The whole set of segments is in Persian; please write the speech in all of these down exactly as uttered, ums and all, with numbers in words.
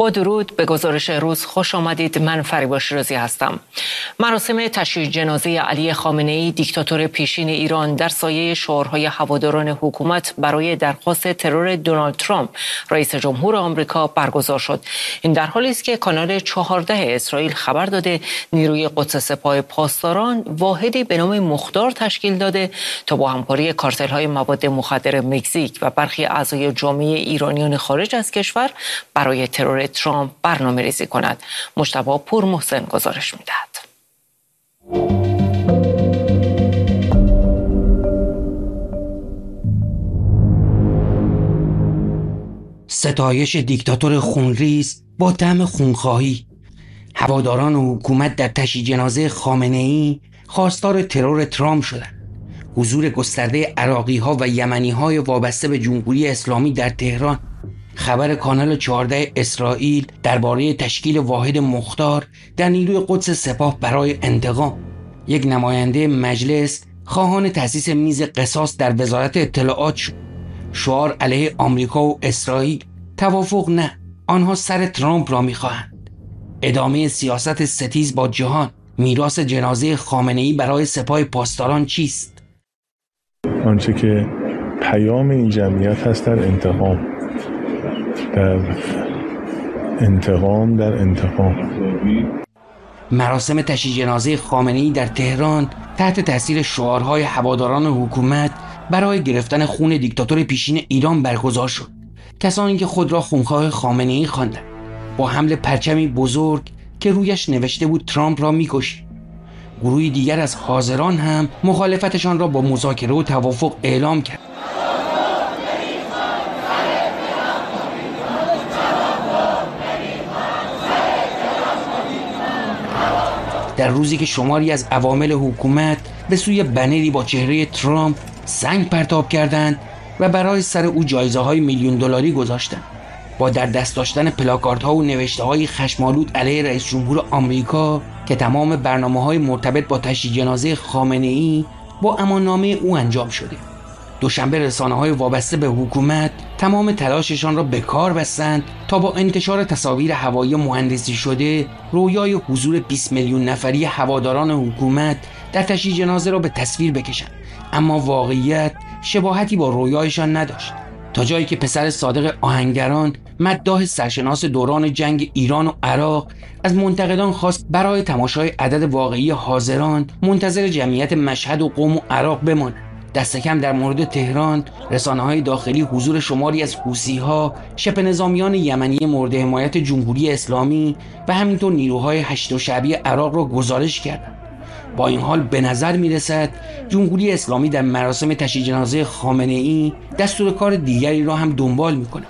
با درود به گزارش روز خوش آمدید. من فریبا شیرازی هستم. مراسم تشییع جنازه علی خامنه‌ای دیکتاتور پیشین ایران در سایه شعارهای هواداران حکومت برای درخواست ترور دونالد ترامپ رئیس جمهور آمریکا برگزار شد. این در حالی است که کانال چهارده اسرائیل خبر داده نیروی قدس سپاه پاسداران واحدی به نام مختار تشکیل داده تا با همکاری کارتل‌های مواد مخدر مکزیک و برخی اعضای جامعه ایرانیان خارج از کشور برای ترور ترامپ برنامه ریزی کند. مجتبی پور محسن گزارش می‌دهد. ستایش دیکتاتور خونریز با طعم خونخواهی. هواداران حکومت در تشییع جنازه خامنه‌ای خواستار ترور ترامپ شدند. حضور گسترده عراقی‌ها و یمنی‌های وابسته به جمهوری اسلامی در تهران. خبر کانال چهارده اسرائیل درباره تشکیل واحد مختار در نیروی قدس سپاه برای انتقام. یک نماینده مجلس خواهان تأسیس میز قصاص در وزارت اطلاعات شد. شعار علیه آمریکا و اسرائیل. توافق نه، آنها سر ترامپ را می‌خواهند. ادامه سیاست ستیز با جهان. میراث جنازه خامنه‌ای برای سپاه پاسداران چیست؟ آنچه که پیام این جمعیت هست در انتقام در انتقام در انتقام مراسم تشییع جنازه خامنه‌ای در تهران تحت تاثیر شعارهای هواداران حکومت برای گرفتن خون دیکتاتور پیشین ایران برگزار شد. کسانی که خود را خونخواه خامنه‌ای خواندند با حمل پرچمی بزرگ که رویش نوشته بود ترامپ را می‌کشیم. گروهی دیگر از حاضران هم مخالفتشان را با مذاکره و توافق اعلام کرد. در روزی که شماری از عوامل حکومت به سوی بنری با چهره ترامپ سنگ پرتاب کردند و برای سر او جایزه‌های میلیون دلاری گذاشتند. با در دست داشتن پلاکاردها و نوشته‌های خشم‌آلود علیه رئیس جمهور آمریکا که تمام برنامه‌های مرتبط با تشییع جنازه خامنه‌ای با اماننامه او انجام شده. دوشنبه رسانه‌های وابسته به حکومت تمام تلاششان را به کار بستند تا با انتشار تصاویر هوایی مهندسی شده رویای حضور بیست میلیون نفری هواداران حکومت در تشییع جنازه را به تصویر بکشند، اما واقعیت شباهتی با رویایشان نداشت. تا جایی که پسر صادق آهنگران مداح سرشناس دوران جنگ ایران و عراق از منتقدان خواست برای تماشای عدد واقعی حاضران منتظر جمعیت مشهد و قم و عراق بماند. دست کم در مورد تهران رسانه‌های داخلی حضور شماری از حوثی‌ها، شبه نظامیان یمنی مورد حمایت جمهوری اسلامی و همینطور نیروهای هشت شعبی عراق را گزارش کردند. با این حال به نظر می‌رسد جمهوری اسلامی در مراسم تشییع جنازه خامنه‌ای دستور کار دیگری را هم دنبال می‌کند.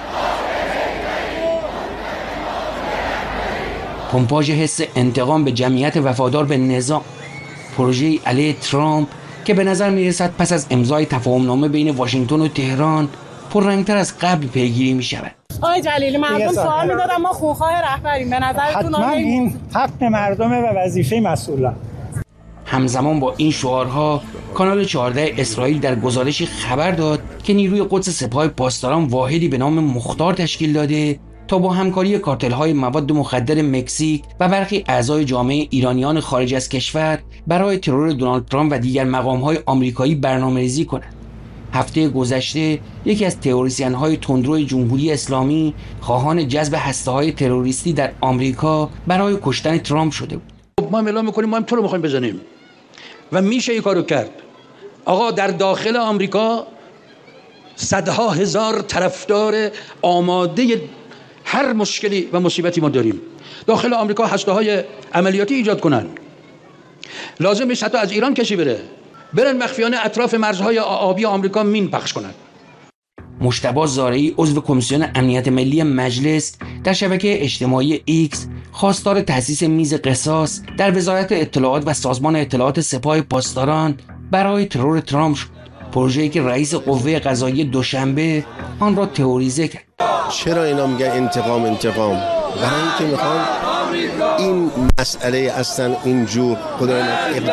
پمپاژ حس انتقام به جمعیت وفادار به نظام. پروژه علیه ترامپ که به نظر می‌رسد پس از امضای تفاهم‌نامه بین واشنگتن و تهران پررنگ‌تر از قبل پیگیری می‌شود. آقای جلیلی، مردم سوال می‌دادن ما خونخواه رهبریم، به نظرتون حتما این حق مردمه و وظیفه مسئولان. همزمان با این شعارها کانال چهارده اسرائیل در گزارشی خبر داد که نیروی قدس سپاه پاسداران واحدی به نام مختار تشکیل داده تا با همکاری کارتل‌های مواد مخدر مکزیک و برخی اعضای جامعه ایرانیان خارج از کشور برای ترور دونالد ترامپ و دیگر مقام‌های آمریکایی برنامه‌ریزی کنند. هفته گذشته یکی از تئوریسین‌های تندرو جمهوری اسلامی خواهان جذب هسته‌های تروریستی در آمریکا برای کشتن ترامپ شده بود. ما هم اعلام می‌کنیم ما هم تو رو می‌خوایم بزنیم و میشه این کارو کرد. آقا در داخل آمریکا صدها هزار طرفدار آماده هر مشکلی و مصیبتی ما داریم. داخل آمریکا هسته‌های عملیاتی ایجاد کنن، لازم نیست حتی از ایران کسی بره، برن مخفیانه اطراف مرزهای آبی آمریکا مین پخش کنن. مجتبی زارعی عضو کمیسیون امنیت ملی مجلس در شبکه اجتماعی ایکس خواستار تأسیس میز قصاص در وزارت اطلاعات و سازمان اطلاعات سپاه پاسداران برای ترور ترامپ شد. پروژه‌ای که رئیس قوه قضاییه دوشنبه آن را تئوریزه کرد. چرا اینا میگن انتقام انتقام؟ برای اینکه میخوان این مسئله اصلا اینجور خدای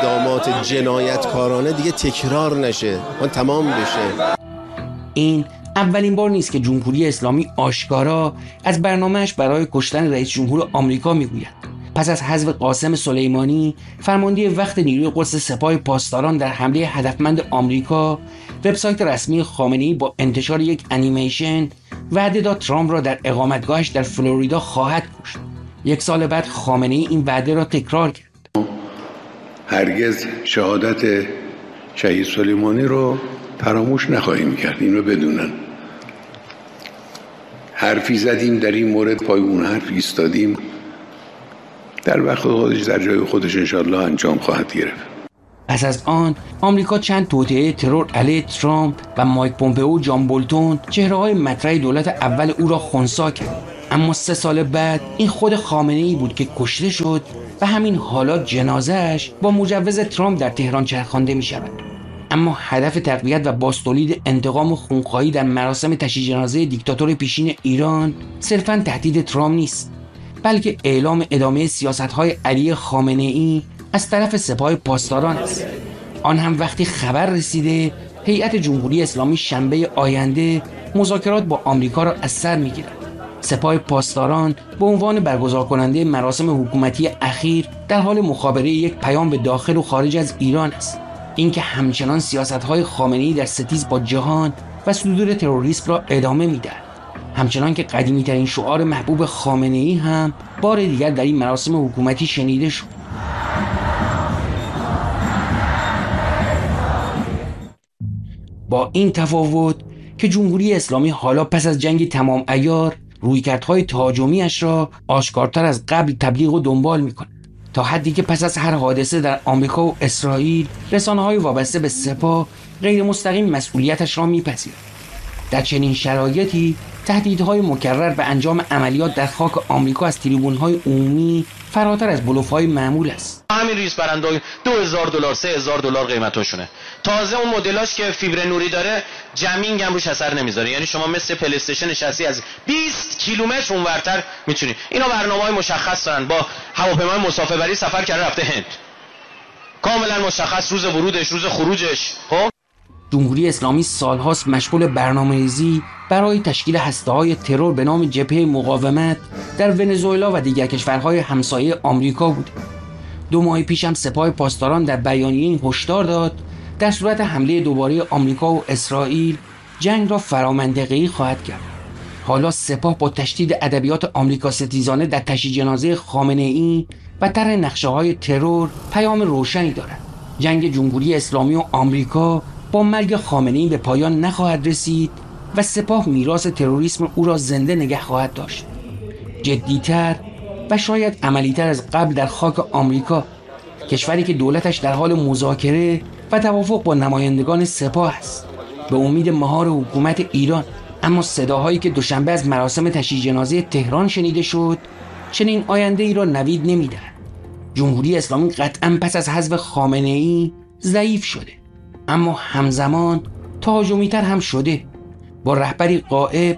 اقدامات جنایتکارانه دیگه تکرار نشه، اون تمام بشه. این اولین بار نیست که جمهوری اسلامی آشکارا از برنامه‌اش برای کشتن رئیس جمهور آمریکا میگوید. پس از حذف قاسم سلیمانی فرمانده وقت نیروی قدس سپاه پاسداران در حمله هدفمند آمریکا، وبسایت رسمی خامنه‌ای با انتشار یک انیمیشن وعده داد ترامپ را در اقامتگاهش در فلوریدا خواهد کشت. یک سال بعد خامنه‌ای این وعده را تکرار کرد. هرگز شهادت شهید سلیمانی رو فراموش نخواهیم کرد، این رو بدونن. حرفی زدیم در این مورد، پای اون حرف ایستادیم، در وقت خودش در جای خودش انشالله انجام خواهد گرفت. پس از آن آمریکا چند توطئه ترور علیه ترامپ و مایک پومپئو و جان بولتون چهره‌های مطرح دولت اول او را خنثی کرد. اما سه سال بعد این خود خامنه‌ای بود که کشته شد و همین حالا جنازه‌اش با مجوز ترامپ در تهران چرخانده می شود. اما هدف تقویت و بازتولید انتقام و خونخواهی در مراسم تشییع جنازه دیکتاتور پیشین ایران صرفاً تهدید ترامپ نیست، بلکه اعلام ادامه سیاست‌های علی خامنه‌ای از طرف سپاه پاسداران است. آن هم وقتی خبر رسیده هیئت جمهوری اسلامی شنبه آینده مذاکرات با آمریکا را از سر می‌گیرد. سپاه پاسداران به عنوان برگزار کننده مراسم حکومتی اخیر در حال مخابره یک پیام به داخل و خارج از ایران است، اینکه همچنان سیاست‌های خامنه‌ای در ستیز با جهان و صدور تروریسم را ادامه می‌دهد. همچنان که قدیمی‌ترین شعار محبوب خامنه‌ای هم بار دیگر در این مراسم حکومتی شنیده شد. با این تفاوت که جمهوری اسلامی حالا پس از جنگ تمام عیار رویکردهای تهاجمی‌اش را آشکارتر از قبل تبلیغ و دنبال می‌کند، تا حدی که پس از هر حادثه در آمریکا و اسرائیل رسانه‌های وابسته به سپاه غیر مستقیم مسئولیتش را می‌پذیرند. در چنین شرایطی تهدیدهای مکرر به انجام عملیات در خاک آمریکا از تریبون‌های عمومی فراتر از بلوف‌های معمول است. همین ریز برندای دو هزار دلار سه هزار دلار قیمتاشونه. تازه اون مدلاش که فیبر نوری داره جمینگ هم روش اثر نمیذاره، یعنی شما مثل پلی استیشن نشستی از بیست کیلومتر اونورتر میتونی. اینا برنامه‌های مشخص دارن، با هواپیمای مسافربری سفر کرده رفته هند، کاملا مشخص روز ورودش روز خروجش. خب جمهوری اسلامی سالهاست مشغول برنامه‌ریزی برای تشکیل هسته‌های ترور به نام جبهه مقاومت در ونزوئلا و دیگر کشورهای همسایه آمریکا بود. دو ماه پیش هم سپاه پاسداران در بیانیه این هشدار داد در صورت حمله دوباره آمریکا و اسرائیل جنگ را فرامنطقه‌ای خواهد کرد. حالا سپاه با تشدید ادبیات آمریکا ستیزانه در تشییع جنازه خامنه‌ای و طرح نقشه‌های ترور پیام روشنی دارد. جنگ جمهوری اسلامی و آمریکا با مرگ خامنه‌ای به پایان نخواهد رسید و سپاه میراث تروریسم او را زنده نگه خواهد داشت. جدی‌تر و شاید عملی‌تر از قبل در خاک آمریکا، کشوری که دولتش در حال مذاکره و توافق با نمایندگان سپاه است، به امید مهار حکومت ایران. اما صداهایی که دوشنبه از مراسم تشییع جنازه تهران شنیده شد چنین آینده ای را نوید نمی‌دهد. جمهوری اسلامی قطعاً پس از حذف خامنه‌ای ضعیف شده، اما همزمان تهاجمی‌تر هم شده، با رهبری غائب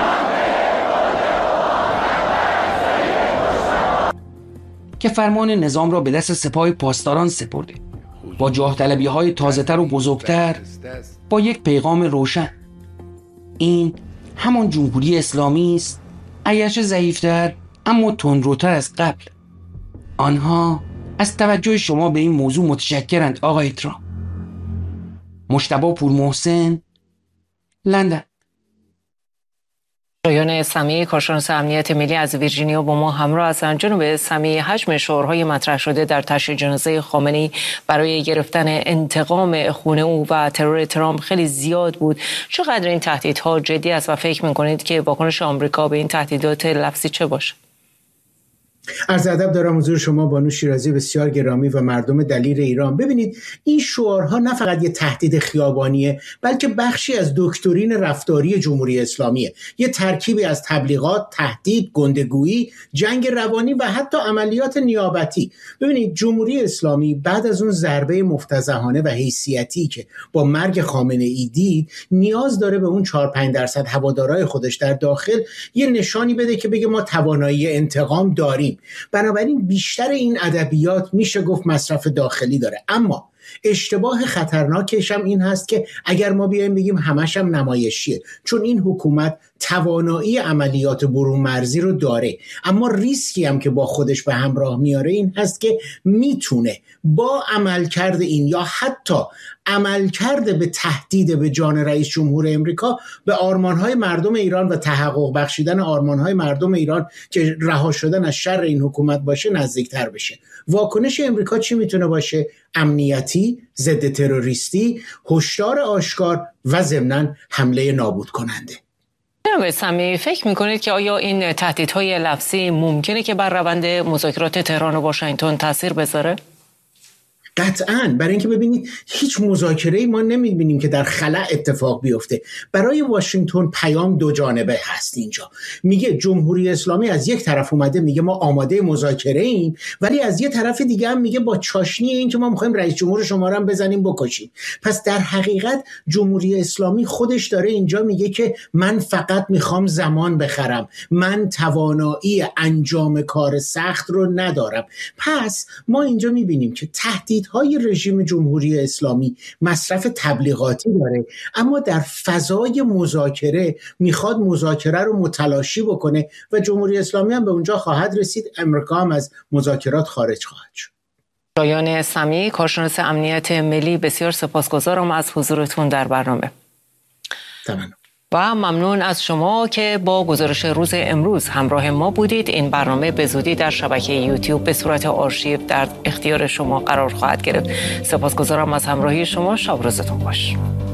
که فرمان نظام را به دست سپاه پاسداران سپرده، با جاه طلبی های تازه‌تر و بزرگتر، با یک پیغام روشن. این همان جمهوری اسلامی است، اگرچه ضعیف‌تر اما تندروتر از قبل. آنها از توجه شما به این موضوع متشکرند آقای ترامپ. مجتبی پورمحسن، لندن. شایان سمیع، کارشناس امنیت ملی از ویرجینیا با ما همراه هستند. جناب سمیع، حجم شعارهای مطرح شده در تشییع جنازه خامنه‌ای برای گرفتن انتقام خون او و ترور ترامپ خیلی زیاد بود. چقدر این تهدیدها جدی است و فکر می‌کنید که واکنش آمریکا به این تهدیدات لفظی چه باشه؟ عرض ادب دارم حضور شما بانو شیرازی بسیار گرامی و مردم دلیر ایران. ببینید این شعارها نه فقط یه تهدید خیابانیه، بلکه بخشی از دکترین رفتاری جمهوری اسلامیه، یه ترکیبی از تبلیغات، تهدید، گندگویی، جنگ روانی و حتی عملیات نیابتی. ببینید جمهوری اسلامی بعد از اون ضربه مفتضحانه و حیثیتی که با مرگ خامنه‌ای دید، نیاز داره به اون چهار پنج درصد هوادارای خودش در داخل یه نشانی بده که بگه ما توانایی انتقام داریم. بنابراین بیشتر این ادبیات میشه گفت مصرف داخلی داره. اما اشتباه خطرناکش هم این هست که اگر ما بیایم بگیم همش هم نمایشیه، چون این حکومت توانایی عملیات برون مرزی رو داره، اما ریسکی هم که با خودش به همراه میاره این هست که میتونه با عملکرد این یا حتی عملکرد به تهدید به جان رئیس جمهور امریکا به آرمانهای مردم ایران و تحقق بخشیدن آرمانهای مردم ایران که رها شدن از شر این حکومت باشه نزدیکتر بشه. واکنش امریکا چی میتونه باشه؟ امنیتی، ضد تروریستی، هشدار آشکار و ضمناً حمله نابود کننده. جناب سمی، فکر میکنید که آیا این تهدیدهای لفظی ممکنه که بر روند مذاکرات تهران و واشنگتن تاثیر بذاره؟ قطعاً، برای اینکه ببینید هیچ مذاکره‌ای ما نمی‌بینیم که در خلأ اتفاق بیفته. برای واشنگتن پیام دو جانبه هست اینجا. میگه جمهوری اسلامی از یک طرف اومده میگه ما آماده مذاکره ایم، ولی از یک طرف دیگه هم میگه با چاشنی این که ما می‌خوایم رئیس جمهور شما رو هم بزنیم بکشیم. پس در حقیقت جمهوری اسلامی خودش داره اینجا میگه که من فقط میخوام زمان بخرم، من توانایی انجام کار سخت رو ندارم. پس ما اینجا می‌بینیم که تهدید های رژیم جمهوری اسلامی مصرف تبلیغاتی داره، اما در فضای مذاکره میخواد مذاکره رو متلاشی بکنه و جمهوری اسلامی هم به اونجا خواهد رسید، امریکا هم از مذاکرات خارج خواهد شد. شایان سمی، کارشناس امنیت ملی، بسیار سپاسگزارم از حضورتون در برنامه. تمام. و ممنون از شما که با گزارش روز امروز همراه ما بودید. این برنامه به زودی در شبکه یوتیوب به صورت آرشیو در اختیار شما قرار خواهد گرفت. سپاسگزارم از همراهی شما. شب روزتون خوش.